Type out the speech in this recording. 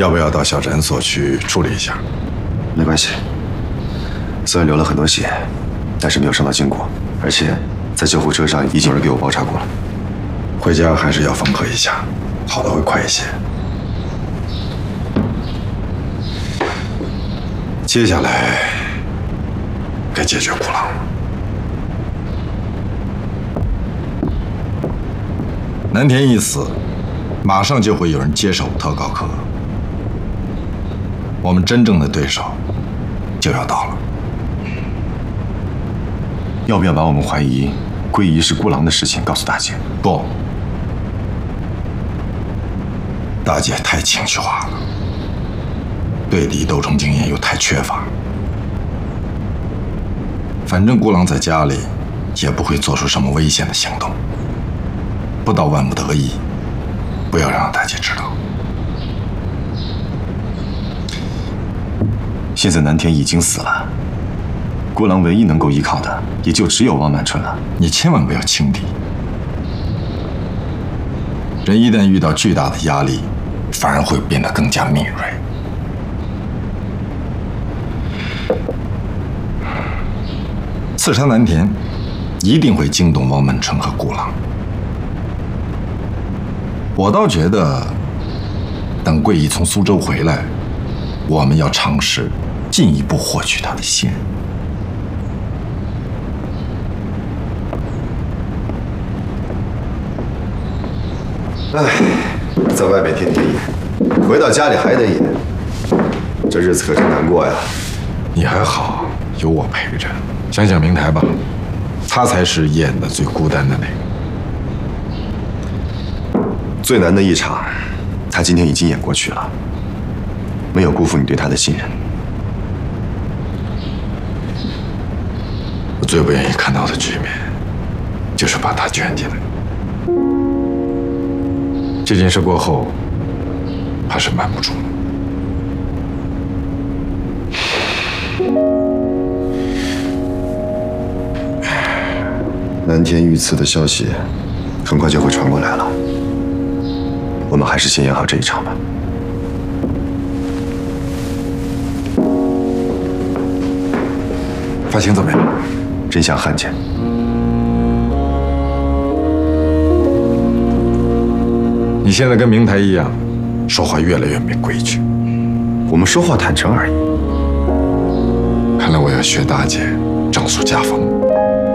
要不要到小诊所去处理一下？ 没关系，虽然流了很多血，但是没有伤到筋骨，而且在救护车上已经有人给我包扎过了。 回家还是要缝合一下，好的会快一些。接下来该解决孤狼了。南田一死，马上就会有人接手特高科，我们真正的对手就要到了。 要不要把我们怀疑桂姨是孤狼的事情告诉大姐？ 不，大姐太情绪化了，对敌斗争经验又太缺乏。反正孤狼在家里也不会做出什么危险的行动，不到万不得已，不要让大姐知道。 现在南田已经死了，孤狼唯一能够依靠的也就只有汪满春了。 你千万不要轻敌，人一旦遇到巨大的压力，反而会变得更加敏锐。刺杀南田，一定会惊动汪满春和孤狼。我倒觉得，等桂姨从苏州回来，我们要尝试进一步获取她的信任。 唉，在外面天天演，回到家里还得演，这日子可真难过呀。 你还好，有我陪着。想想明台吧，他才是演的最孤单的那个。 最难的一场，他今天已经演过去了，没有辜负你对他的信任。 我最不愿意看到的局面，就是把他圈进来。这件事过后，怕是瞒不住了。 南天遇刺的消息很快就会传过来了，我们还是先演好这一场吧。 发型怎么样？ 真像汉奸。 你现在跟明台一样，说话越来越没规矩。 我们说话坦诚而已。 看来我要学大姐，整肃家风。